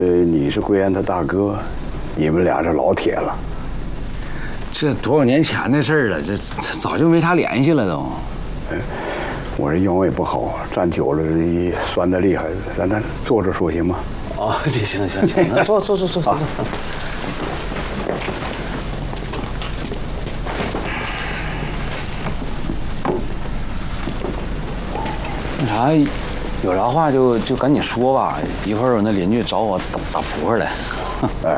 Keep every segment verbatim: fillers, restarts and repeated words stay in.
呃，你是桂安他大哥，你们俩是老铁了。 这多少年前的事儿了，这这早就没啥联系了都。 哎，我这腰也不好，站久了这酸的厉害，咱咱坐着说行吗？ 哦，行行行行，那坐坐坐坐坐。那啥，有啥话就就赶紧说吧，一会儿我那邻居找我打打扑克来。 哎，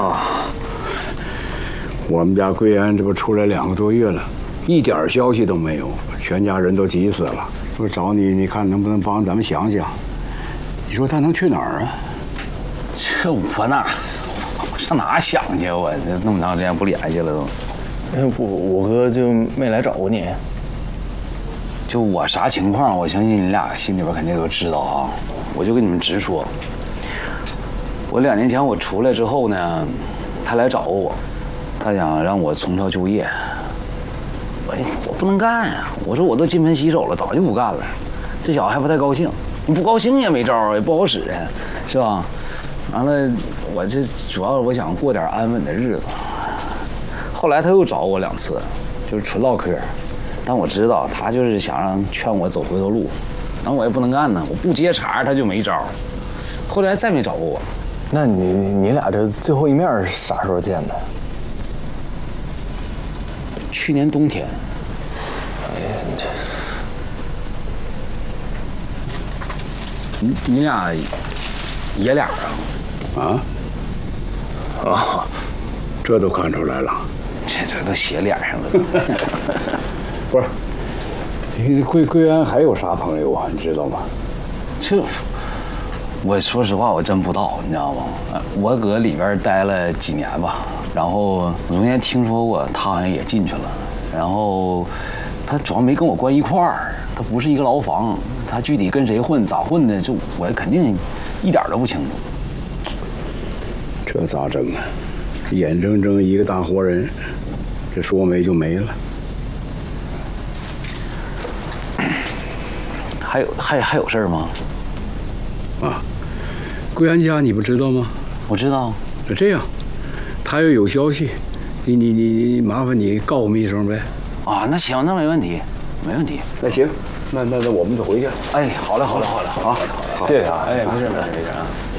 我们家桂安这不出来两个多月了，一点消息都没有，全家人都急死了。说找你，你看能不能帮咱们想想？你说他能去哪儿啊？ 这我哪我上哪想去？我这那么长时间不联系了都。 哎，我我哥就没来找过你。 就我啥情况，我相信你俩心里边肯定都知道啊。我就跟你们直说，我两年前我出来之后呢，他来找我，他想让我从校就业。我我不能干呀！我说我都金盆洗手了，早就不干了。这小子还不太高兴，你不高兴也没招，也不好使呀，是吧？完了，我这主要我想过点安稳的日子。后来他又找我两次，就是纯唠嗑。但我知道他就是想让劝我走回头路，那我也不能干呢，我不接茬他就没招。后来再没找过我。 那你你俩这最后一面是啥时候见的？ 去年冬天。 哎呀，你你你俩爷俩啊？ 啊？啊，这都看出来了， 这这都写脸上了。 不是，你桂桂安还有啥朋友啊？你知道吗？ 这，我说实话，我真不知道，你知道吗？我搁里边待了几年吧，然后我中间听说过他好像也进去了，然后他主要没跟我关一块儿，他不是一个牢房，他具体跟谁混、咋混的，这我肯定一点都不清楚。 这咋整啊？眼睁睁一个大活人，这说没就没了。 还有还还有事儿吗？ 啊，桂安家你不知道吗？ 我知道。 那这样，他要有消息，你你你你麻烦你告我们一声呗。 啊，那行，那没问题，没问题。 那行，那那那我们就回去。 哎，好嘞，好嘞，好嘞，好， 谢谢啊， 哎，没事没事没事啊。